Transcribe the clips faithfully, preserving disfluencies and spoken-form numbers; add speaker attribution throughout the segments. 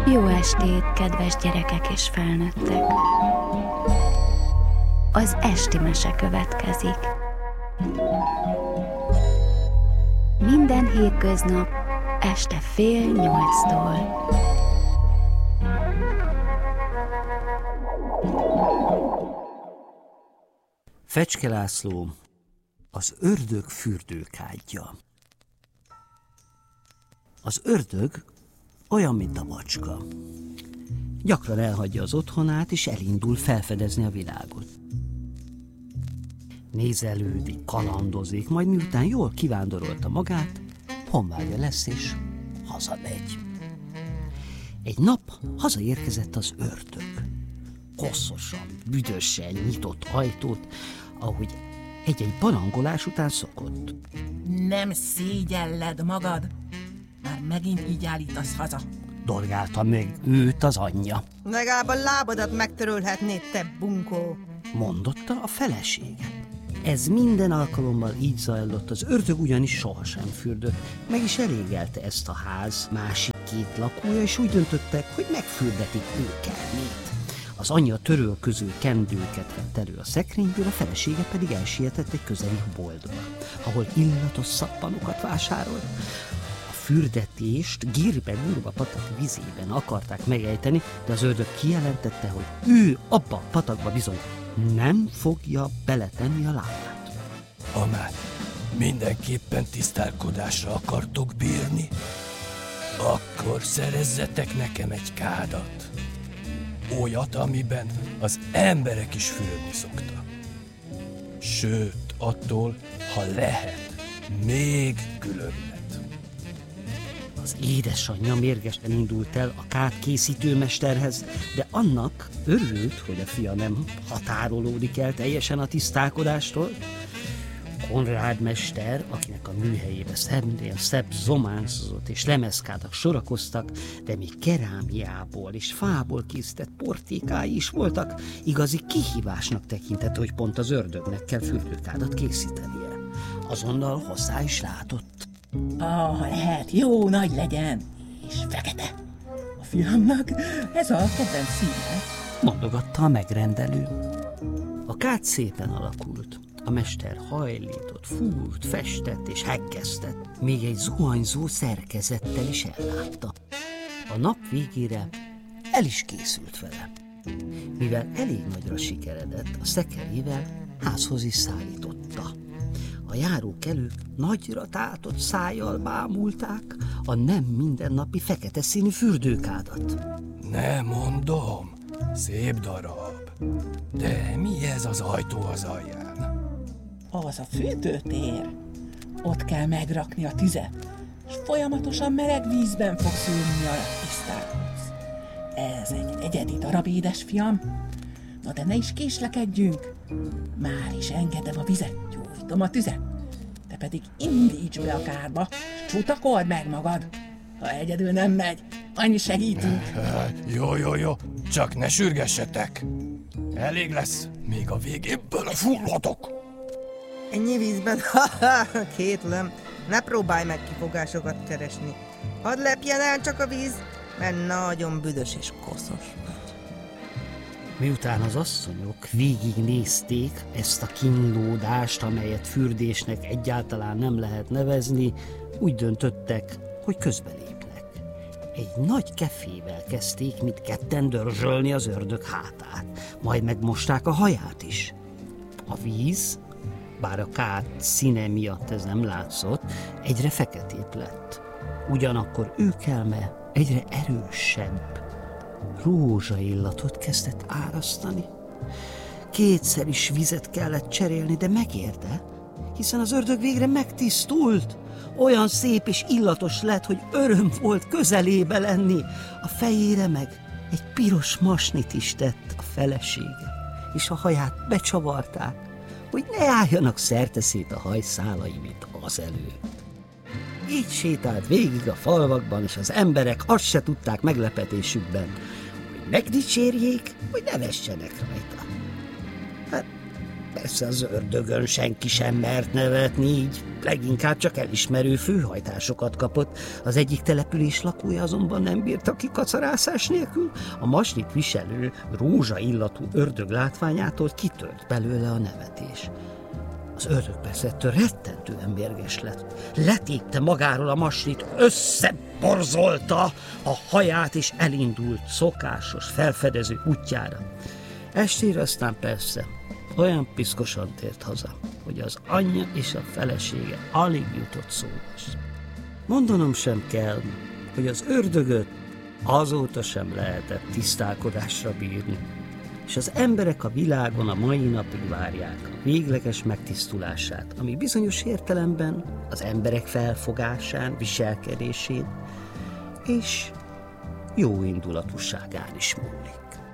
Speaker 1: Jó estét, kedves gyerekek és felnőttek! Az esti mese következik. Minden hétköznap este fél nyolctól.
Speaker 2: Fecske László, az ördög fürdőkádja. Az ördög olyan, mint a macska. Gyakran elhagyja az otthonát, és elindul felfedezni a világot. Nézelődik, kalandozik, majd miután jól kivándorolta magát, honvágya lesz, és hazamegy. Egy nap hazaérkezett az ördög. Koszosan, büdösen nyitott ajtót, ahogy egy-egy barangolás után szokott.
Speaker 3: Nem szégyelled magad? Már megint így állítasz haza.
Speaker 2: Dorgálta meg őt az anyja.
Speaker 4: Legalább a lábadat megtörölhetnéd, te bunkó,
Speaker 2: mondotta a felesége. Ez minden alkalommal így zajlott, az ördög ugyanis sohasem fürdött. Meg is elégelte ezt a ház másik két lakója, és úgy döntöttek, hogy megfürdetik őkelmét. Az anyja törölköző kendőket vett elő a szekrényből, a felesége pedig elsietett egy közeli boltba, ahol illatos szappanokat vásárolt. A fürdetést Gírbe-Gurba patak vizében akarták megejteni, de az ördög kijelentette, hogy ő abba a patakba bizony nem fogja beletenni a lábát.
Speaker 5: Amár mindenképpen tisztálkodásra akartok bírni, akkor szerezzetek nekem egy kádat. Olyat, amiben az emberek is fürödni szoktak. Sőt, attól, ha lehet, még különbet.
Speaker 2: Az édesanyja mérgesen indult el a kád készítőmesterhez, de annak örült, hogy a fia nem határolódik el teljesen a tisztálkodástól. Konrád mester, akinek a műhelyébe szebnél szebb zománcozott és lemezkádak sorakoztak, de még kerámiából és fából készített portékái is voltak, igazi kihívásnak tekintett, hogy pont az ördögnek kell fürdőkádat készítenie. Azonnal hozzá is látott.
Speaker 3: Ah, lehet, jó nagy legyen, és fekete. A fiamnak ez a kedvenc színe,
Speaker 2: mondogatta a megrendelő. A kád szépen alakult. A mester hajlított, fúrt, festett és heggeztett, még egy zuhanyzó szerkezettel is ellátta. A nap végére el is készült vele. Mivel elég nagyra sikeredett, a szekerével házhoz is szállította. A járókelők nagyra tátott szájjal bámulták a nem mindennapi fekete színű fürdőkádat.
Speaker 5: Ne mondom, szép darab, de mi ez az ajtó az alján?
Speaker 3: Az a fürdőtér. Ott kell megrakni a tüzet, és folyamatosan meleg vízben fogsz ülni, alatt tisztálkodsz. Ez egy egyedi darab, édesfiam. Na de ne is késlekedjünk. Már is engedem a vizet, gyújtom a tüzet. Te pedig indíts be a kádba, s csutakold meg magad. Ha egyedül nem megy, annyi segítünk.
Speaker 5: Jó, jó, jó, csak ne sürgessetek. Elég lesz, még a végén belefulladok.
Speaker 4: Ennyi vízben, kétlem, ne próbálj meg kifogásokat keresni. Hadd lepjen el csak a víz, mert nagyon büdös és koszos vagy.
Speaker 2: Miután az asszonyok végignézték ezt a kínlódást, amelyet fürdésnek egyáltalán nem lehet nevezni, úgy döntöttek, hogy közbelépnek. Egy nagy kefével kezdték mindketten dörzsölni az ördög hátát, majd megmosták a haját is. A víz, bár a kád színe miatt ez nem látszott, egyre feketébb lett. Ugyanakkor őkelme egyre erősebb, rózsaillatot kezdett árasztani. Kétszer is vizet kellett cserélni, de megérte, hiszen az ördög végre megtisztult. Olyan szép és illatos lett, hogy öröm volt közelébe lenni. A fejére meg egy piros masnit is tett a felesége, és a haját becsavarták, hogy ne álljanak szerteszét a hajszálai, mint az előtt. Így sétált végig a falvakban, és az emberek azt se tudták meglepetésükben, hogy megdicsérjék, vagy nevessenek rajta. Hát Persze az ördögön senki sem mert nevetni, így leginkább csak elismerő főhajtásokat kapott. Az egyik település lakója azonban nem bírta ki kacarászás nélkül. A masnit viselő, rózsa illatú ördög látványától kitört belőle a nevetés. Az ördög persze ettől rettentően mérges lett. Letépte magáról a masnit, összeborzolta a haját, és elindult szokásos felfedező útjára. Estére aztán persze olyan piszkosan tért haza, hogy az anyja és a felesége alig jutott szóhoz. Mondanom sem kell, hogy az ördögöt azóta sem lehetett tisztálkodásra bírni, és az emberek a világon a mai napig várják a végleges megtisztulását, ami bizonyos értelemben az emberek felfogásán, viselkedésén és jó indulatúságán is múlik.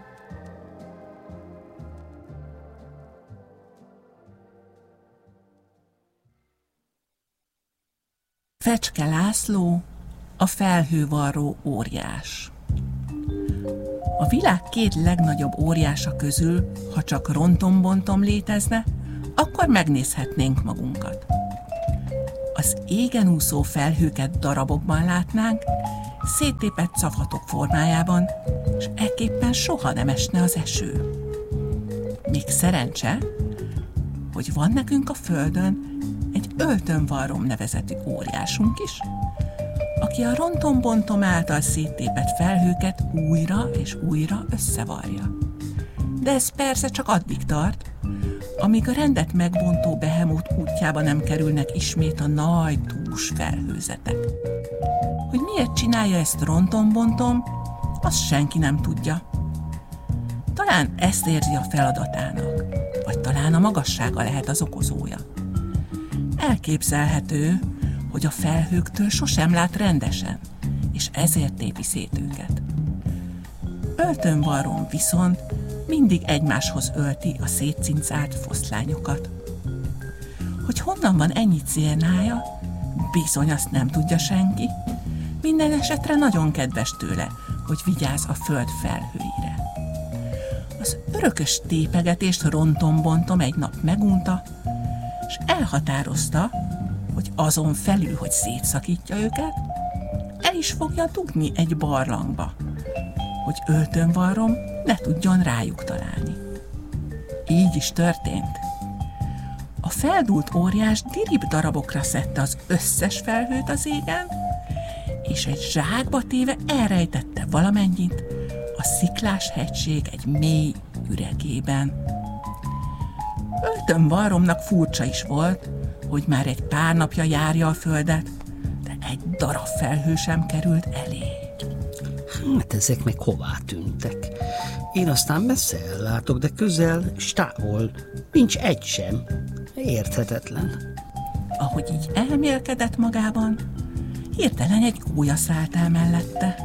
Speaker 3: Fecske László, a felhővarró óriás. A világ két legnagyobb óriása közül, ha csak rontom-bontom létezne, akkor megnézhetnénk magunkat. Az égen úszó felhőket darabokban látnánk, széttépett szavhatok formájában, és ekképpen soha nem esne az eső. Még szerencse, hogy van nekünk a Földön egy öltönvarrom nevezetű óriásunk is, aki a rontom-bontom által széttépett felhőket újra és újra összevarja. De ez persze csak addig tart, amíg a rendet megbontó behemót útjába nem kerülnek ismét a nagy dús felhőzetek. Hogy miért csinálja ezt rontom-bontom, azt senki nem tudja. Talán ezt érzi a feladatának, vagy talán a magassága lehet az okozója. Elképzelhető, hogy a felhőktől sosem lát rendesen, és ezért tépi szét őket. Öltönvarrom viszont mindig egymáshoz ölti a szétcincált foszlányokat. Hogy honnan van ennyi cérnája, bizony azt nem tudja senki. Minden esetre nagyon kedves tőle, hogy vigyáz a föld felhőire. Az örökös tépegetést rontom-bontom egy nap megunta, és elhatározta, hogy azon felül, hogy szétszakítja őket, el is fogja dugni egy barlangba, hogy öltönvarrom ne tudjon rájuk találni. Így is történt. A feldúlt óriás dirib darabokra szedte az összes felhőt az égen, és egy zsákba téve elrejtette valamennyit a Sziklás hegység egy mély üregében. Öltönvarromnak furcsa is volt, hogy már egy pár napja járja a földet, de egy darab felhő sem került elé.
Speaker 2: Hát ezek meg hová tűntek? Én aztán messze ellátok, de közel és távol nincs egy sem. Érthetetlen.
Speaker 3: Ahogy így elmélkedett magában, hirtelen egy gólya szállt el mellette.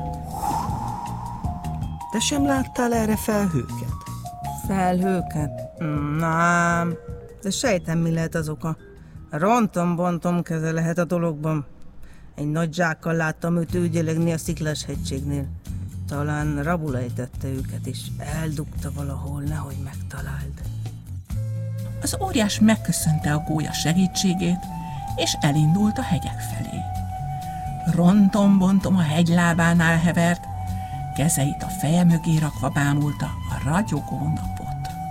Speaker 2: Te sem láttál erre felhőket?
Speaker 4: Felhőket? Nem, de sejtem, mi lehet az oka. Rontom-bontom keze lehet a dologban. Egy nagy zsákkal láttam őt ügyelegni a Sziklás hegységnél. Talán rabul ejtette őket, és eldugta valahol, nehogy megtaláld.
Speaker 3: Az óriás megköszönte a gólya segítségét, és elindult a hegyek felé. Rontom-bontom a hegylábánál hevert, kezeit a feje mögé rakva bámulta a ragyogó napot.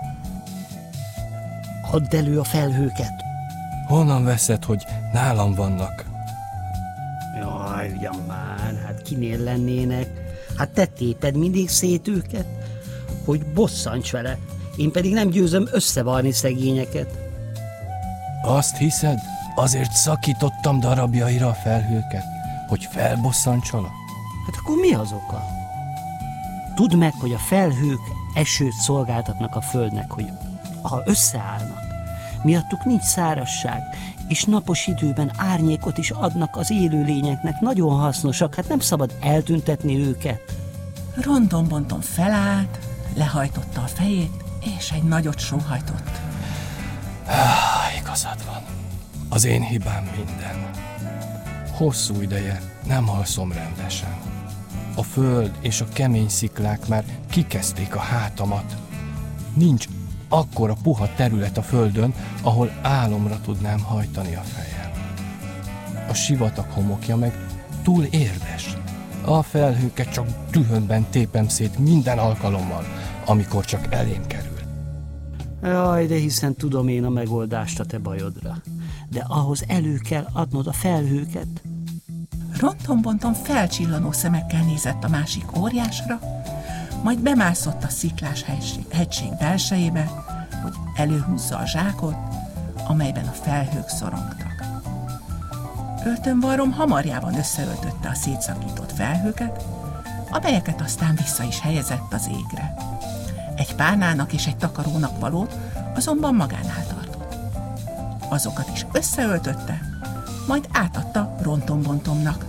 Speaker 2: Add elő a felhőket!
Speaker 5: Honnan veszed, hogy nálam vannak?
Speaker 2: Jaj, ugyan már, hát kinél lennének? Hát te téped mindig szét őket, hogy bosszants vele, én pedig nem győzöm összevarni szegényeket.
Speaker 5: Azt hiszed, azért szakítottam darabjaira a felhőket, hogy felbosszantsalak?
Speaker 2: Hát akkor mi az oka? Tudd meg, hogy a felhők esőt szolgáltatnak a földnek, hogy ha összeállnak, miattuk nincs szárazság, és napos időben árnyékot is adnak az élőlényeknek, nagyon hasznosak, hát nem szabad eltüntetni őket.
Speaker 3: Rontom-bontom felállt, lehajtotta a fejét, és egy nagyot sóhajtott.
Speaker 5: Ah, igazad van. Az én hibám minden. Hosszú ideje nem alszom rendesen. A föld és a kemény sziklák már kikezdték a hátamat. Nincs akkora puha terület a földön, ahol álomra tudnám hajtani a fejem. A sivatag homokja meg túl érdes. A felhőket csak dühömben tépem szét minden alkalommal, amikor csak elém kerül.
Speaker 2: Jaj, de hiszen tudom én a megoldást a te bajodra. De ahhoz elő kell adnod a felhőket.
Speaker 3: Ronton-bonton felcsillanó szemekkel nézett a másik óriásra, majd bemászott a sziklás hegység, hegység belsejébe, hogy előhúzza a zsákot, amelyben a felhők szorongtak. Öltönvarrom hamarjában összeöltötte a szétszakított felhőket, amelyeket aztán vissza is helyezett az égre. Egy párnának és egy takarónak valót azonban magánál tartott. Azokat is összeöltötte, majd átadta Ronton-bontomnak.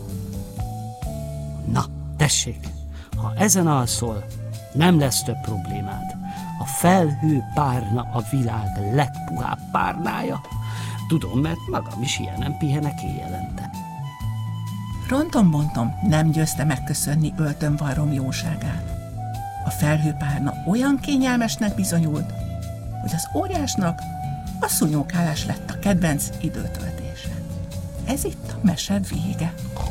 Speaker 2: Na, tessék, ha ezen alszol, nem lesz több problémád. A felhő párna a világ legpuhább párnája. Tudom, mert magam is ilyenem pihenek éjjelente.
Speaker 3: Ronton-bontom nem győzte megköszönni Öltönvarrom jóságát. A felhőpárna olyan kényelmesnek bizonyult, hogy az óriásnak a szúnyókálás lett a kedvenc időtöltése. Ez itt a mese vége.